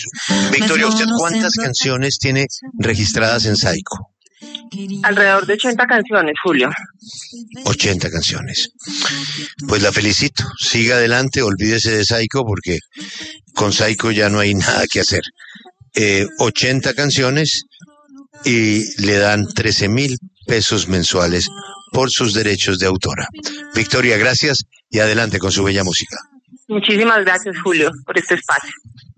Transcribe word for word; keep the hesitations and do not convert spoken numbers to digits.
Victoria, ¿usted cuántas canciones tiene registradas en Saico? Alrededor de ochenta canciones, Julio. ochenta canciones. Pues la felicito. Siga adelante, olvídese de Saico porque con Saico ya no hay nada que hacer. Eh, ochenta canciones y le dan trece mil pesos mensuales por sus derechos de autora. Victoria, gracias y adelante con su bella música. Muchísimas gracias, Julio, por este espacio.